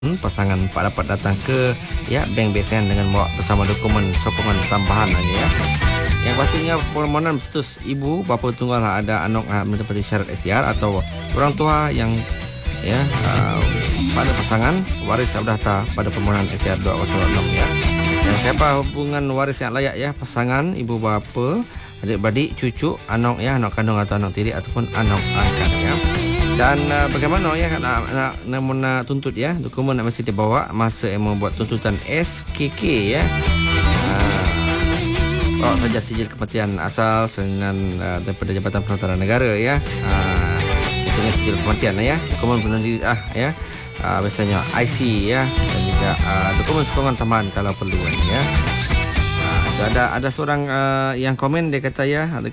pasangan Pak dapat datang ke bank BSN dengan bawa bersama dokumen sokongan tambahan aja ya. Yang pastinya permohonan berstatus ibu bapa tunggal ada anak menepati syarat STR atau orang tua yang pada pasangan waris daftar pada permohonan STR 206 ya. Dan siapa hubungan waris yang layak ya, pasangan ibu bapa, adik-beradik, cucu, anak anak kandung atau anak tiri ataupun anak angkat ya. Dan bagaimana namun tuntut ya, dokumen mesti dibawa masa membuat tuntutan SKK ya. Bawa saja sijil kematian asal salinan daripada Jabatan Penantaran Negara ya. Biasanya sijil kematian ya, dokumen penandiri biasanya IC ya, dan juga dokumen sokongan tambahan kalau perlu ya. Ada seorang yang komen, dia kata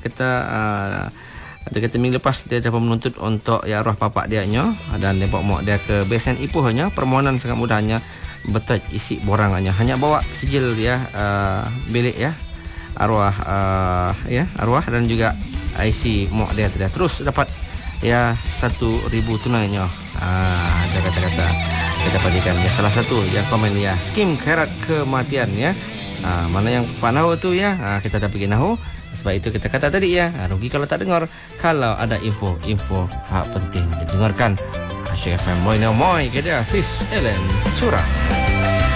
dia kata minggu lepas dia dapat menuntut untuk arwah bapak dia nya, dan dia bawa dia ke BSN Ipoh nya. Permohonan sangat mudahnya, betul isi borang hanya bawa sijil bilik ya arwah arwah dan juga IC mak dia terus dapat 1,000 tunainya. Dia kata kita pastikan ya, salah satu yang komen ya, skim khairat kematian ya. Mana yang Pak Nahu tu ya, kita dah pergi Nahu. Sebab itu kita kata tadi ya, rugi kalau tak dengar. Kalau ada info hak penting didengarkan. Asyik FM Moy No Moy, kita Fish Ellen Curang.